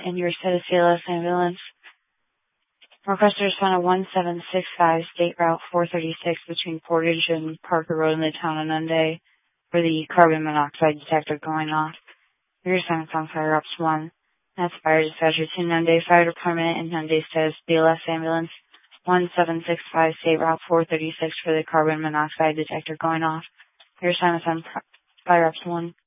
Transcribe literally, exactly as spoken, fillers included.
in your set of C L S ambulance. Request to respond at one seven six five State Route four thirty-six between Portage and Parker Road in the town of Nunde for the carbon monoxide detector going off. Your assignment's on Fire Ops one. That's Fire Dispatcher to Nunde Fire Department and Nunde status B L S ambulance one seven six five State Route four thirty-six for the carbon monoxide detector going off. Your assignment's on Fire Ops one.